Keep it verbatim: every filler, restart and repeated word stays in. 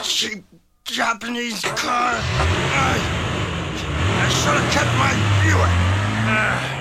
cheap Japanese car. I, I should have kept my Buick. Uh,